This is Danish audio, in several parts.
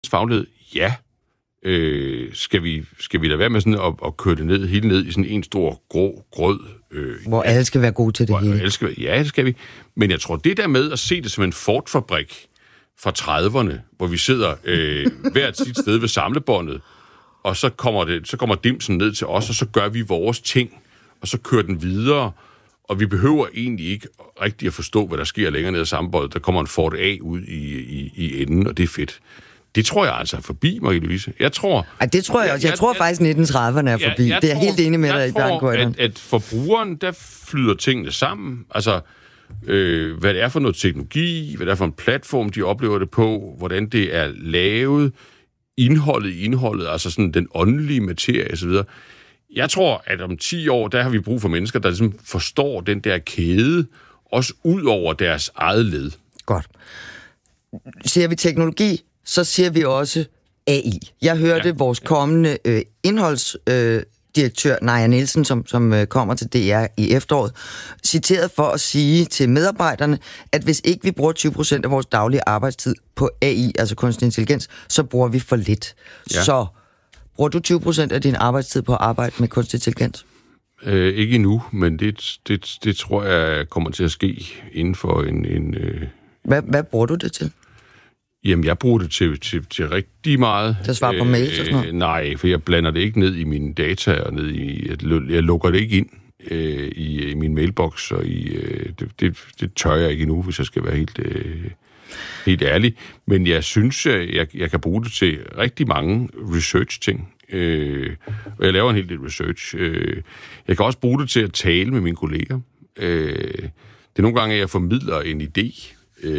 faglighed? Ja. Skal vi lade være med sådan at køre det ned, helt ned i sådan en stor grå grød? Hvor alle skal være gode til det hele. Ja, det skal vi. Men jeg tror, det der med at se det som en Ford-fabrik fra 30'erne, hvor vi sidder hvert sit sted ved samlebåndet, og så kommer dimsen ned til os, og så gør vi vores ting, og så kører den videre, og vi behøver egentlig ikke rigtig at forstå, hvad der sker længere ned ad samlebåndet. Der kommer en Ford A ud i enden, og det er fedt. Det tror jeg altså er forbi, Marie-Louise. Jeg tror... det tror jeg også. Jeg tror faktisk, 1930'erne er forbi. Det er jeg helt enig med dig i, Bjarne Corydon. At for brugeren, der flyder tingene sammen. Altså, hvad det er for noget teknologi, hvad det er for en platform, de oplever det på, hvordan det er lavet, indholdet, altså sådan den åndelige materie osv. Jeg tror, at om 10 år, der har vi brug for mennesker, der ligesom forstår den der kæde, også ud over deres eget led. Godt. Ser vi teknologi, så ser vi også AI. Jeg hørte vores kommende indholdsdirektør, Naja Nielsen, som kommer til DR i efteråret, citeret for at sige til medarbejderne, at hvis ikke vi bruger 20% af vores daglige arbejdstid på AI, altså kunstig intelligens, så bruger vi for lidt. Ja. Så bruger du 20% af din arbejdstid på at arbejde med kunstig intelligens? Ikke endnu, men det tror jeg kommer til at ske inden for en Hvad bruger du det til? Jamen, jeg bruger det til rigtig meget. Til at svare på mails og sådan noget? Nej, for jeg blander det ikke ned i mine data, og ned i, jeg lukker det ikke ind i min mailbox, og det tør jeg ikke endnu, hvis jeg skal være helt ærlig. Men jeg synes, jeg kan bruge det til rigtig mange research-ting. Og jeg laver en hel del research. Jeg kan også bruge det til at tale med mine kolleger. Det er nogle gange, at jeg formidler en idé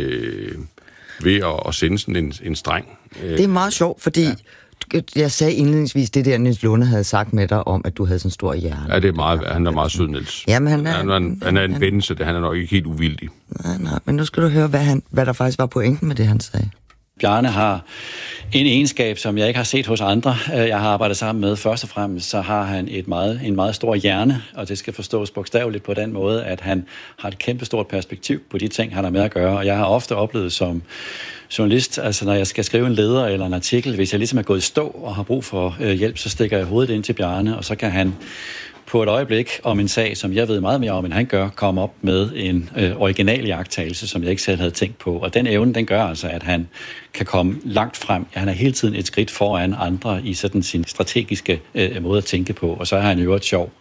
ved at sende sådan en streng. Det er meget sjovt, fordi jeg sagde indledningsvis det der, Niels Lunde havde sagt med dig om, at du havde sådan en stor hjerne. Ja, det er meget, han er meget sød, Niels. Jamen, han er en ven, så han er nok ikke helt uvildig. Nej, men nu skal du høre, hvad der faktisk var pointen med det, han sagde. Bjarne har en egenskab, som jeg ikke har set hos andre. Jeg har arbejdet sammen med. Først og fremmest så har han en meget stor hjerne, og det skal forstås bogstaveligt på den måde, at han har et kæmpestort perspektiv på de ting, han har med at gøre. Og jeg har ofte oplevet som journalist, altså når jeg skal skrive en leder eller en artikel, hvis jeg ligesom er gået i stå og har brug for hjælp, så stikker jeg hovedet ind til Bjarne, og så kan han på et øjeblik om en sag, som jeg ved meget mere om, end han gør, komme op med en original iagttagelse, som jeg ikke selv havde tænkt på. Og den evne, den gør altså, at han kan komme langt frem. Han er hele tiden et skridt foran andre i sådan sin strategiske måde at tænke på, og så er han i øvrigt sjov.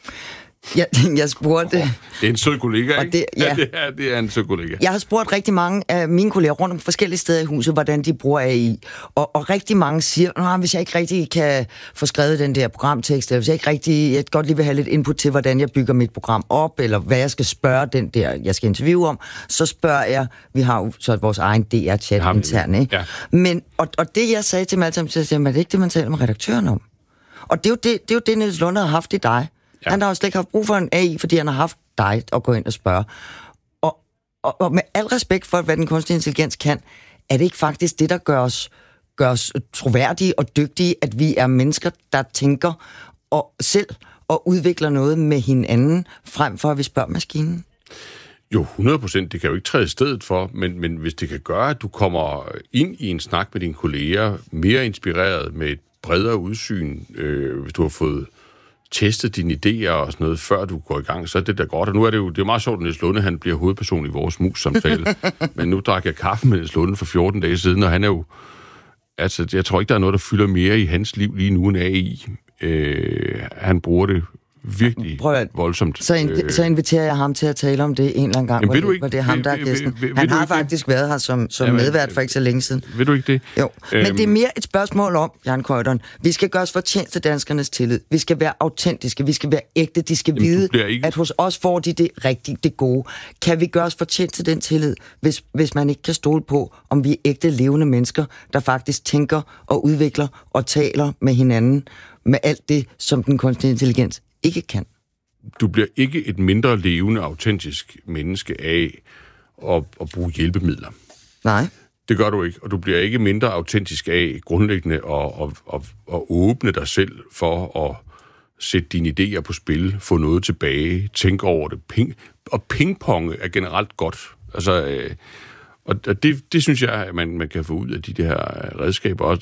Jeg spurgte... Det er en sød kollega, ikke? Det er en sød kollega. Jeg har spurgt rigtig mange af mine kolleger rundt om forskellige steder i huset, hvordan de bruger AI. Og rigtig mange siger, hvis jeg ikke rigtig kan få skrevet den der programtekst, eller hvis jeg ikke rigtig... Jeg godt lige vil have lidt input til, hvordan jeg bygger mit program op, eller hvad jeg skal spørge den der, jeg skal interviewe om, så spørger jeg... Vi har jo så vores egen DR-chat intern, ikke? Ja. Men, og det, jeg sagde til dem alle sammen, så siger jeg, er det ikke det, man taler med redaktøren om? Og det er jo det, Niels Lunde har haft i dig. Ja. Han har jo slet ikke haft brug for en AI, fordi han har haft dig at gå ind og spørge. Og med al respekt for, hvad den kunstige intelligens kan, er det ikke faktisk det, der gør os troværdige og dygtige, at vi er mennesker, der tænker selv og udvikler noget med hinanden, frem for at vi spørger maskinen? Jo, 100%. Det kan jo ikke træde i stedet for, men hvis det kan gøre, at du kommer ind i en snak med dine kolleger, mere inspireret med et bredere udsyn, hvis du har fået testet dine idéer og sådan noget, før du går i gang, så er det da godt. Og nu er det er meget sjovt, at Niels Lunde, han bliver hovedperson i vores mus-samtale. Men nu drak jeg kaffe med Niels Lunde for 14 dage siden, og han er jo... Altså, jeg tror ikke, der er noget, der fylder mere i hans liv lige nu end AI. Han bruger det virkelig voldsomt. Så inviterer jeg ham til at tale om det en eller anden gang, hvor det er ham, der er gæsten. Han har faktisk været her som medvært for ikke så længe siden. Ved du ikke det? Jo, men det er mere et spørgsmål om, Bjarne Corydon, vi skal gøre os fortjent til danskernes tillid. Vi skal være autentiske, vi skal være ægte, de skal vide, at hos os får de det rigtige, det gode. Kan vi gøre os fortjent til den tillid, hvis man ikke kan stole på, om vi er ægte levende mennesker, der faktisk tænker og udvikler og taler med hinanden med alt det, som den kunstige intelligens ikke kan. Du bliver ikke et mindre levende, autentisk menneske af at bruge hjælpemidler. Nej. Det gør du ikke, og du bliver ikke mindre autentisk af grundlæggende at åbne dig selv for at sætte dine idéer på spil, få noget tilbage, tænke over det. Og pingponge er generelt godt. Altså, Og det synes jeg, at man kan få ud af de her redskaber. Og